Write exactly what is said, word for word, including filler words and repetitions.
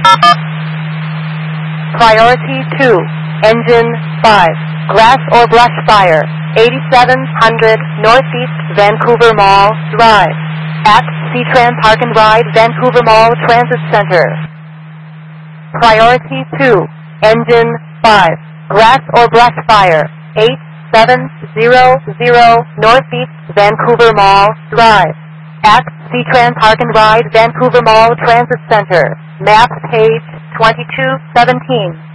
Priority two, Engine five, Grass or Brush Fire, eighty-seven hundred Northeast Vancouver Mall Drive, at C-Tran Park and Ride Vancouver Mall Transit Center. Priority two, Engine five, Grass or Brush Fire, eight seven zero zero Northeast Vancouver Mall Drive, at C-Tran Park and Ride Vancouver Mall Transit Center. Map page twenty-two seventeen.